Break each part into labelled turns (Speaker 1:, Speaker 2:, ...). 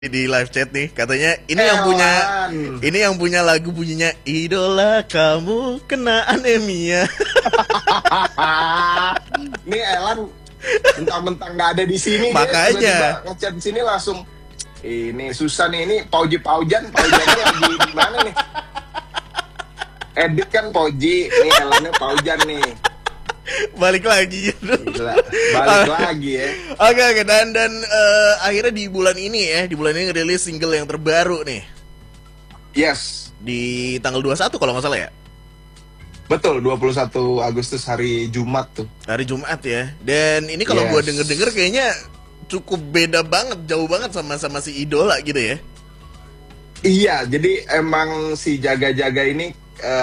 Speaker 1: di live chat nih katanya ini yang punya lagu bunyinya idola kamu kena anemia.
Speaker 2: Nih Elan mentang-mentang nggak ada di sini,
Speaker 1: Makanya.
Speaker 2: dia tiba-tiba ngechat di sini langsung. Ini susah nih, ini Paujannya lagi di mana nih? Edit kan Pauji, nih Elannya Paujan nih.
Speaker 1: Balik lagi gitu.
Speaker 2: Gila, balik lagi ya.
Speaker 1: Oke, dan akhirnya di bulan ini ngerilis single yang terbaru nih
Speaker 2: Yes,
Speaker 1: di tanggal 21 kalau nggak salah ya.
Speaker 2: betul, 21 Agustus hari Jumat tuh.
Speaker 1: Hari Jumat ya. Dan ini kalau
Speaker 2: Yes.
Speaker 1: gua denger-denger kayaknya cukup beda banget, jauh banget sama si idola gitu ya.
Speaker 2: Iya, jadi emang si Jaga-Jaga ini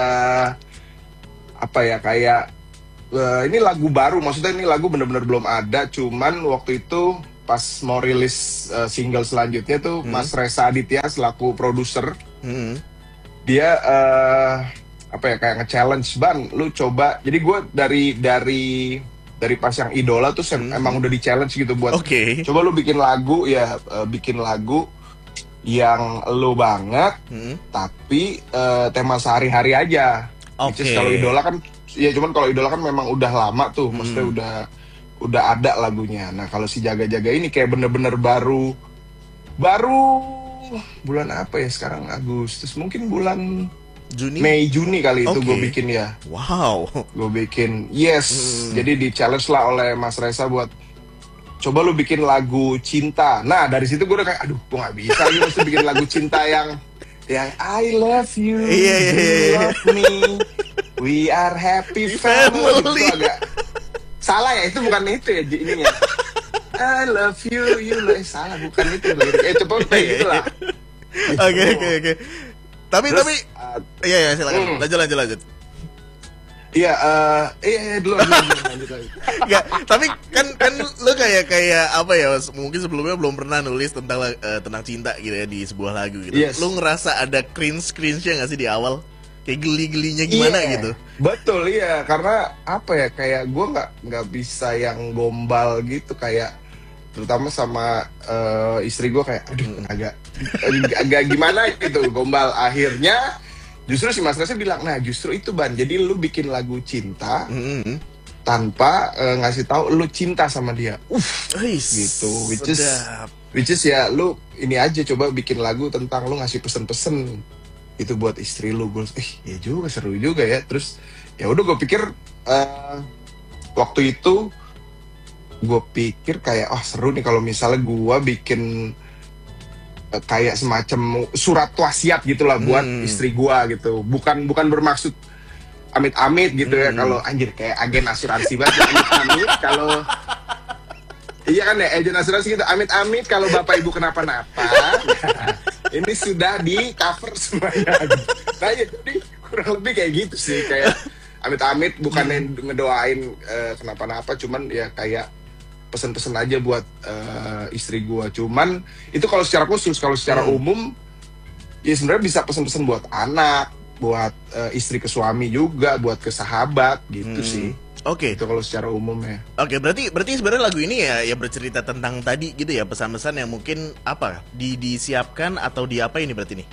Speaker 2: apa ya, kayak ini lagu baru, maksudnya ini lagu bener-bener belum ada, cuman waktu itu pas mau rilis single selanjutnya tuh Mas Reza Aditya selaku produser, dia apa ya, kayak nge-challenge, Ban, lu coba. Jadi gue dari pas yang idola tuh emang udah di-challenge gitu buat
Speaker 1: Oke.
Speaker 2: coba lu bikin lagu ya, bikin lagu yang lu banget, tapi tema sehari-hari aja.
Speaker 1: Oke.
Speaker 2: Which is kalau idola kan, ya cuman kalau idola kan memang udah lama tuh, maksudnya udah ada lagunya. Nah kalau si Jaga-Jaga ini kayak bener-bener baru bulan apa ya sekarang, Agustus, mungkin bulan
Speaker 1: Juni.
Speaker 2: Mei Juni kali itu
Speaker 1: Oke.
Speaker 2: gue bikin ya.
Speaker 1: Wow.
Speaker 2: Gue bikin, yes. Jadi di challenge lah oleh Mas Reza buat coba lu bikin lagu cinta. Nah dari situ gue udah kayak, aduh gue nggak bisa, gue mesti bikin lagu cinta yang I love you,
Speaker 1: Iya.
Speaker 2: you love me, we are happy family. Itu agak salah ya, itu bukan itu ya ininya. I love you, you love, salah, bukan itu. Coba kayak gitu lah.
Speaker 1: Oke. Tapi iya silakan. Lanjut.
Speaker 2: Iya, dulu lanjut.
Speaker 1: Enggak, tapi kan lu kayak apa ya? Mungkin sebelumnya belum pernah nulis tentang cinta gitu ya di sebuah lagu gitu.
Speaker 2: Yes.
Speaker 1: Lu ngerasa ada cringe-nya nggak sih di awal? Kayak geli-gelinya gimana gitu?
Speaker 2: Betul, iya, karena apa ya, kayak gue nggak bisa yang gombal gitu, kayak terutama sama istri gue, kayak aduh agak gimana gitu gombal. Akhirnya justru si Mas Reza bilang, nah justru itu, Ban, jadi lu bikin lagu cinta tanpa ngasih tahu lu cinta sama dia. Gitu, which is ya lu ini aja, coba bikin lagu tentang lu ngasih pesen-pesen itu buat istri lu. Gue ya juga, seru juga ya. Terus ya udah, gue pikir waktu itu gue pikir kayak seru nih kalau misalnya gue bikin kayak semacam surat wasiat gitulah buat istri gua gitu. Bukan bermaksud amit-amit gitu ya, kalau anjir kayak agen asuransi banget, amit-amit kalau iya kan ya, agen asuransi gitu, amit-amit kalau bapak ibu kenapa-napa. Ini sudah di cover semuanya. Nah ya, jadi kurang lebih kayak gitu sih, kayak amit-amit bukannya ngedoain kenapa-napa, cuman ya kayak pesen-pesen aja buat istri gua. Cuman itu kalau secara khusus, kalau secara umum ya sebenarnya bisa pesen-pesen buat anak, buat istri ke suami juga, buat ke sahabat gitu sih.
Speaker 1: Oke.
Speaker 2: Itu kalau secara umum ya.
Speaker 1: Oke, berarti sebenarnya lagu ini ya bercerita tentang tadi gitu ya, pesan-pesan yang mungkin apa disiapkan atau di apa ini berarti nih?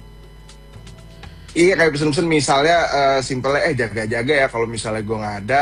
Speaker 2: Iya, kayak pesen-pesen misalnya simpelnya jaga-jaga ya, kalau misalnya gua nggak ada,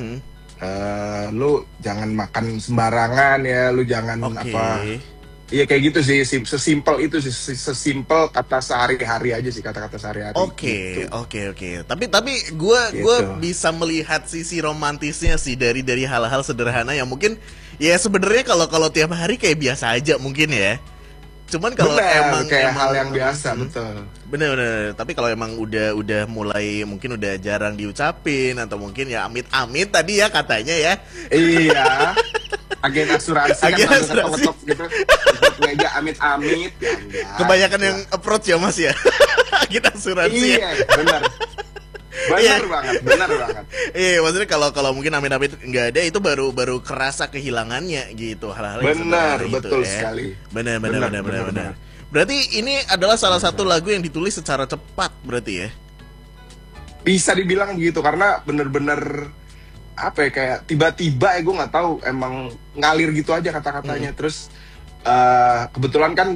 Speaker 2: lu jangan makan sembarangan ya, lu jangan apa. Iya kayak gitu sih, sesimpel itu sih, sesimpel kata sehari-hari aja sih, kata-kata sehari-hari.
Speaker 1: Oke. Tapi gue bisa melihat sisi romantisnya sih dari hal-hal sederhana yang mungkin ya sebenarnya kalau tiap hari kayak biasa aja mungkin ya. Cuman kalau emang
Speaker 2: hal yang biasa, betul.
Speaker 1: Bener. Tapi kalau emang udah mulai mungkin udah jarang diucapin atau mungkin ya amit-amit tadi ya katanya ya.
Speaker 2: Iya. Agen asuransi kan ngetok gitu. Meja amit-amit ya.
Speaker 1: Kebanyakan yang approach ya Mas ya. Agen asuransi.
Speaker 2: Iya, benar. Benar banget.
Speaker 1: Iya, maksudnya kalau mungkin amit-amit nggak ada, itu baru kerasa kehilangannya gitu, hal-hal yang
Speaker 2: benar,
Speaker 1: itu,
Speaker 2: betul
Speaker 1: ya.
Speaker 2: sekali.
Speaker 1: Benar. Berarti ini adalah salah satu lagu yang ditulis secara cepat berarti ya?
Speaker 2: Bisa dibilang gitu, karena bener-bener apa ya, kayak tiba-tiba ya, gue nggak tahu, emang ngalir gitu aja kata-katanya. Terus kebetulan kan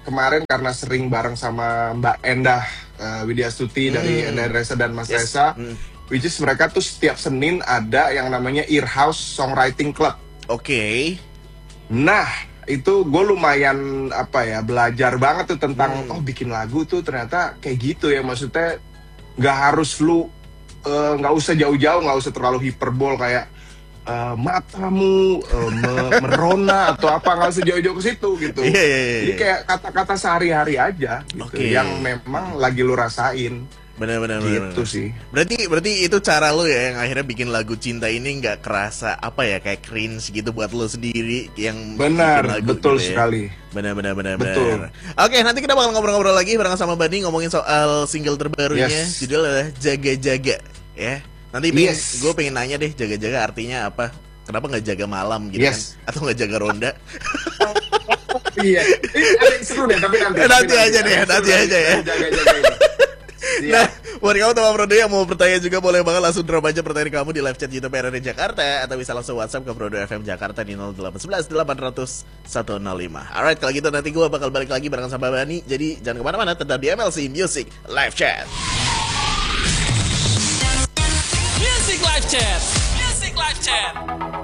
Speaker 2: kemarin karena sering bareng sama Mbak Endah Widya Stuti dari Endah Reza dan Mas Reza, which is mereka tuh setiap Senin ada yang namanya Earhouse Songwriting Club.
Speaker 1: Oke.
Speaker 2: Nah, itu gue lumayan belajar banget tuh tentang bikin lagu tuh ternyata kayak gitu ya, maksudnya nggak harus lu nggak usah jauh-jauh, nggak usah terlalu hiperbol kayak matamu merona atau apa, nggak usah jauh-jauh ke situ gitu. Jadi kayak kata-kata sehari-hari aja gitu, yang memang lagi lu rasain.
Speaker 1: Benar-benar
Speaker 2: gitu sih.
Speaker 1: Berarti itu cara lo ya yang akhirnya bikin lagu cinta ini nggak kerasa kayak cringe gitu buat lo sendiri yang
Speaker 2: benar,
Speaker 1: lagu
Speaker 2: betul
Speaker 1: gitu ya.
Speaker 2: sekali.
Speaker 1: Benar.
Speaker 2: Betul.
Speaker 1: Oke, nanti kita bakal ngobrol-ngobrol lagi bareng sama Bani ngomongin soal single terbarunya, judulnya Jaga-Jaga ya. Nanti gue pengen nanya deh, jaga-jaga artinya apa? Kenapa nggak jaga malam gitu kan? Atau nggak jaga ronda?
Speaker 2: Iya, ini seru deh, tapi
Speaker 1: nanti aja ya.
Speaker 2: Jaga-jaga ini.
Speaker 1: Nah, buat kamu teman Prodo yang mau bertanya juga boleh banget langsung drop aja pertanyaan kamu di live chat YouTube RRI Jakarta atau bisa langsung WhatsApp ke Prodo FM Jakarta di 0811 800 105. Alright, kalau gitu nanti gue bakal balik lagi bareng sama Bani. Jadi jangan kemana-mana, tetap di MLC Music Live Chat.
Speaker 3: Music Live Chat.